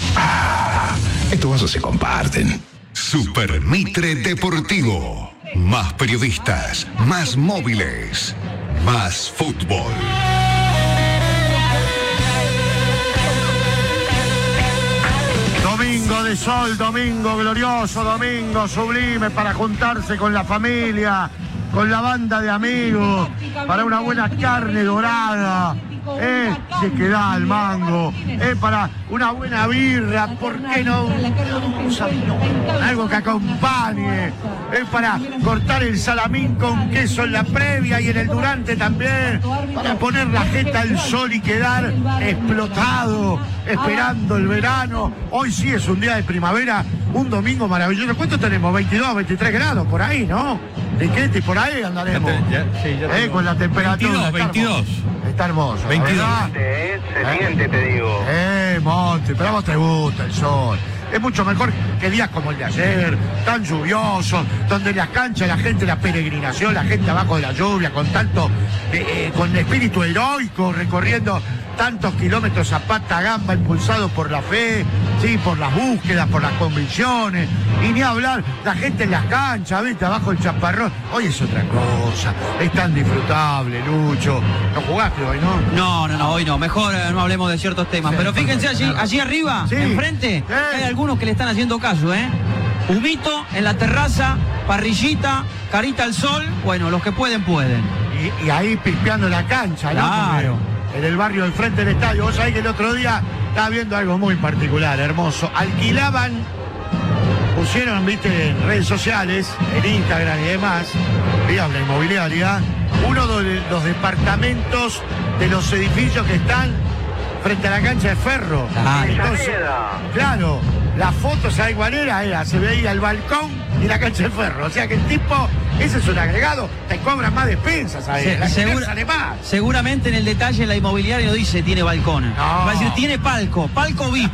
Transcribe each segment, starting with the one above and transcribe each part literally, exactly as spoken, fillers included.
Ah, estos vasos se comparten. Super Mitre Deportivo. Más periodistas, más móviles, más fútbol. Domingo de sol, domingo glorioso, domingo sublime para juntarse con la familia, con la banda de amigos, para una buena carne dorada. Eh, se queda el mango, eh, para una buena birra, ¿por qué no? Algo que acompañe, es eh, para cortar el salamín con queso en la previa y en el durante también, para poner la jeta al sol y quedar explotado, esperando el verano. Hoy sí es un día de primavera, un domingo maravilloso. ¿Cuánto tenemos? veintidós, veintitrés grados por ahí, ¿no? ¿De qué? Por ahí andaremos. Ya, sí, ya eh, con la temperatura. veintidós, veintidós. Está hermoso. veintidós. Eh, se siente, te digo. Eh, Monte, pero a vos te gusta el sol. Es mucho mejor que días como el de ayer, tan lluviosos, donde en las canchas la gente, la peregrinación, la gente abajo de la lluvia, con tanto, eh, con espíritu heroico, recorriendo tantos kilómetros a pata gamba, impulsados por la fe, sí, por las búsquedas, por las convicciones, y ni hablar, la gente en las canchas, viste, abajo el chaparrón. Hoy es otra cosa, es tan disfrutable, Lucho. No jugaste hoy, ¿no? No, no, no, hoy no. Mejor eh, no hablemos de ciertos temas. Sí, pero fíjense allí, allí arriba, sí, enfrente, sí, hay algunos que le están haciendo caso, ¿eh? Humito en la terraza, parrillita, carita al sol. Bueno, los que pueden, pueden. Y, y ahí pispeando la cancha, ¿no? Claro. Porque en el barrio del frente del estadio. Vos sabés que el otro día estaba viendo algo muy particular, hermoso. Alquilaban, pusieron, viste, en redes sociales, en Instagram y demás, digamos, la inmobiliaria, uno de los departamentos de los edificios que están frente a la cancha de Ferro. Ah, entonces, claro, la foto, ¿sabés cuál era? Era, se veía el balcón y la cancha de Ferro. O sea que el tipo, ese es un agregado, te cobran más despensas, ¿sabes? Se- la segura- sale más. Seguramente en el detalle la inmobiliaria no dice tiene balcón. No. Va a decir tiene palco, palco V I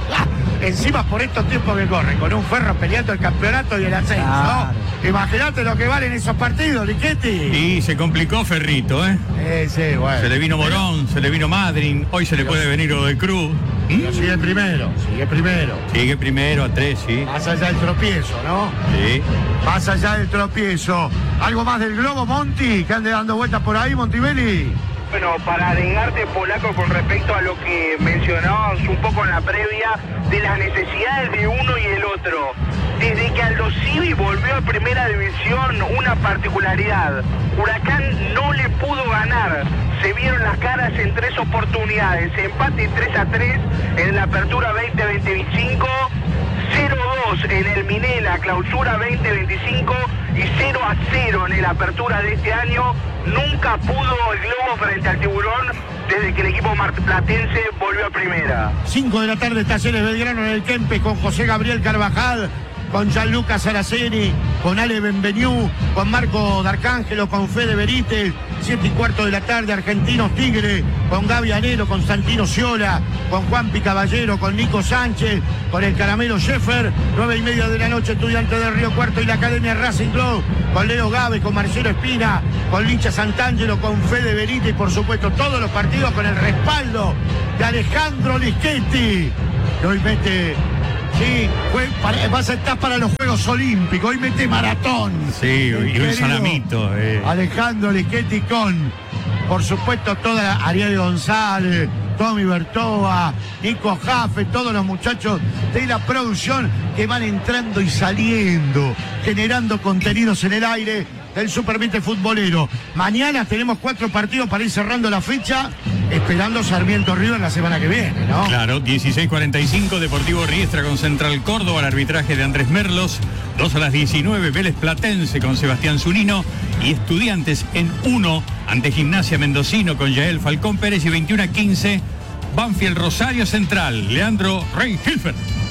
P. Encima por estos tiempos que corren, con un Ferro peleando el campeonato y el ascenso. Claro. Imagínate lo que valen esos partidos, Lichetti. Y se complicó Ferrito, ¿eh? Eh, sí, bueno. Se le vino Morón, se le vino Madryn, hoy se le puede venir lo de Cruz. Pero sigue primero, sigue primero. Sigue primero a tres, sí. Más allá del tropiezo, ¿no? Sí. Más allá del tropiezo. ¿Algo más del globo, Monti? Que ande dando vueltas por ahí, Montivelli. Bueno, para arengarte, Polaco, con respecto a lo que mencionabas un poco en la previa, de las necesidades de uno y el otro. Desde que Aldo Civi volvió a Primera División, una particularidad. Huracán no le pudo ganar. Se vieron las caras en tres oportunidades. Empate tres a tres en la apertura veinte veinticinco. cero dos en el Minela, clausura veinte veinticinco, y cero a cero en la apertura de este año. Nunca pudo el Globo frente al Tiburón desde que el equipo marplatense volvió a primera. cinco de la tarde, Talleres Belgrano en el Kempes con José Gabriel Carvajal, con Gianluca Saraceni, con Ale Benveniú, con Marco D'Arcángelo, con Fede Benítez. siete y cuarto de la tarde, Argentinos Tigre, con Gaby Anelo, con Santino Ciola, con Juanpi Caballero, con Nico Sánchez, con el Caramelo Sheffer. nueve y media de la noche, Estudiantes de Río Cuarto y la Academia Racing Club, con Leo Gávez, con Marcelo Espina, con Licha Santangelo, con Fede Benítez y por supuesto todos los partidos con el respaldo de Alejandro Lischetti, que hoy mete... Sí, fue para, vas a estar para los Juegos Olímpicos, hoy mete maratón. Sí, y un Querido salamito. Eh. Alejandro Lischetti con, por supuesto, toda la Ariel González, Tommy Bertoa, Nico Jaffe, todos los muchachos de la producción que van entrando y saliendo, generando contenidos en el aire del Supermente Futbolero. Mañana tenemos cuatro partidos para ir cerrando la fecha, esperando Sarmiento River la semana que viene, ¿no? Claro, dieciséis cuarenta y cinco, Deportivo Riestra con Central Córdoba, el arbitraje de Andrés Merlos. dos a las diecinueve, Vélez Platense con Sebastián Zunino. Y Estudiantes en uno ante Gimnasia Mendocino con Yael Falcón Pérez. Y veintiuno a quince, Banfield Rosario Central, Leandro Rey Hilfer.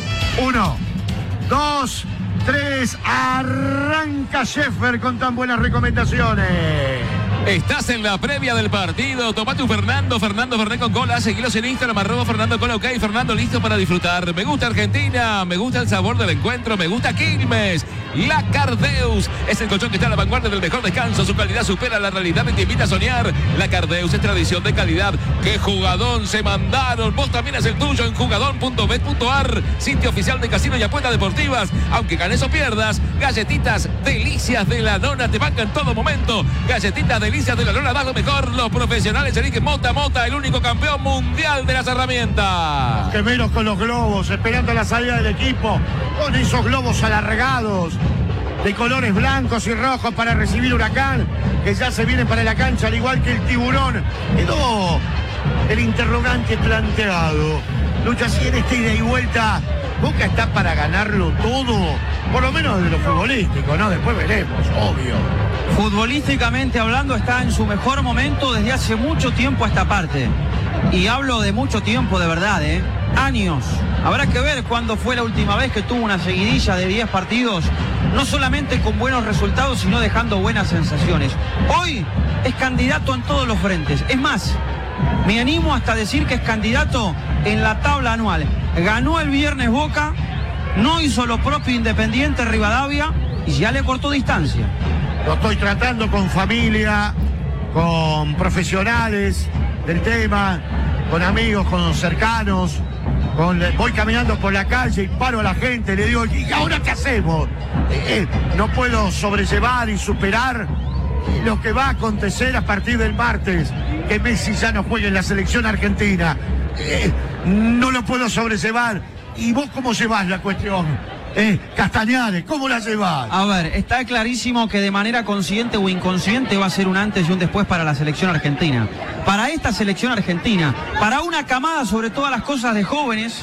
Uno, dos, tres, arranca Sheffer con tan buenas recomendaciones. Estás en la previa del partido. Tomate un Fernando, Fernando Fernet con cola. Seguilos en Instagram, arroba Fernando Cola, ok. Fernando listo para disfrutar. Me gusta Argentina, me gusta el sabor del encuentro, me gusta Quilmes. La Cardeus es el colchón que está a la vanguardia del mejor descanso. Su calidad supera la realidad y te invita a soñar. La Cardeus es tradición de calidad. ¡Qué jugadón se mandaron! Vos también es el tuyo en jugadón punto bet punto ar, sitio oficial de casino y apuestas deportivas. Aunque ganes o pierdas, galletitas Delicias de la Nona te bancan en todo momento. Galletitas Delicias de la Nona, das lo mejor. Los profesionales eligen Mota Mota, el único campeón mundial de las herramientas. Gemelos con los globos, esperando la salida del equipo, con esos globos alargados de colores blancos y rojos para recibir Huracán, que ya se viene para la cancha, al igual que el Tiburón. Quedó el interrogante planteado. Lucha, si en esta ida y vuelta Boca está para ganarlo todo, por lo menos de lo futbolístico, ¿no? Después veremos, obvio. Futbolísticamente hablando, está en su mejor momento desde hace mucho tiempo a esta parte. Y hablo de mucho tiempo de verdad, ¿eh? Años. Habrá que ver cuándo fue la última vez que tuvo una seguidilla de diez partidos, no solamente con buenos resultados, sino dejando buenas sensaciones. Hoy es candidato en todos los frentes. Es más, me animo hasta a decir que es candidato en la tabla anual. Ganó el viernes Boca, no hizo lo propio Independiente Rivadavia y ya le cortó distancia. Lo estoy tratando con familia, con profesionales del tema, con amigos, con cercanos. Con, voy caminando por la calle y paro a la gente, le digo, ¿y ahora qué hacemos? Eh, eh, no puedo sobrellevar y superar lo que va a acontecer a partir del martes, que Messi ya no juegue en la selección argentina. Eh, no lo puedo sobrellevar. ¿Y vos cómo llevás la cuestión? Eh, Castañares, ¿cómo la llevás? A ver, está clarísimo que de manera consciente o inconsciente va a ser un antes y un después para la selección argentina. Para esta selección argentina, para una camada sobre todas las cosas de jóvenes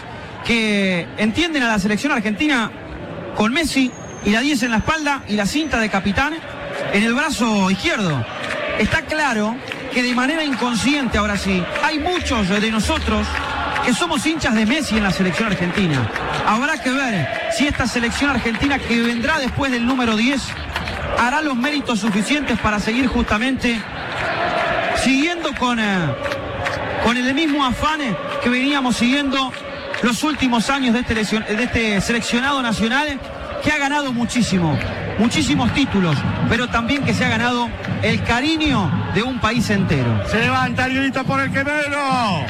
que entienden a la selección argentina con Messi y la diez en la espalda y la cinta de capitán en el brazo izquierdo. Está claro que de manera inconsciente, ahora sí, hay muchos de nosotros que somos hinchas de Messi en la selección argentina. Habrá que ver si esta selección argentina que vendrá después del número diez hará los méritos suficientes para seguir justamente siguiendo con, eh, con el mismo afán que veníamos siguiendo los últimos años de este, de este seleccionado nacional, que ha ganado muchísimo, muchísimos títulos, pero también que se ha ganado el cariño de un país entero. Se levanta el grito por el Quemero.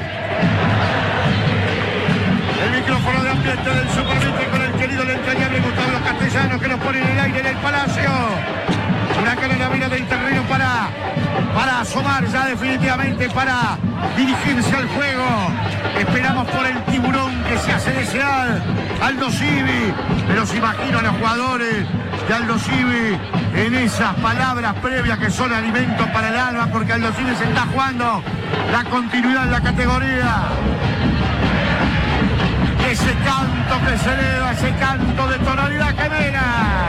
El micrófono de ambiente del Supermitre con el querido, el entrañable Gustavo Los Castellanos, que nos pone en el aire en el Palacio. Huracán en la mira del terreno para, para asomar ya definitivamente, para dirigirse al juego. Esperamos por el Tiburón que se hace desear. Aldo Civi, me los imagino a los jugadores de Aldo Civi en esas palabras previas que son alimento para el alma, porque Aldo Civi se está jugando la continuidad en la categoría. Ese canto que se eleva, ese canto de tonalidad gemela.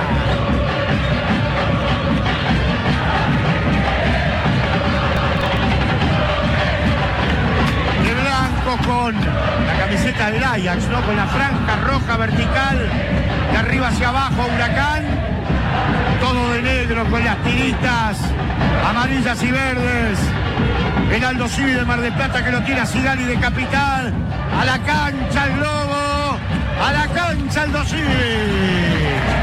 De blanco con la camiseta del Ajax, ¿no? Con la franja roja vertical de arriba hacia abajo, Huracán. Todo de negro con las tiritas amarillas y verdes. El Aldo Civi de Mar del Plata, que lo tiene a Sigali de capital. A la cancha el globo, a la cancha Aldo Civi.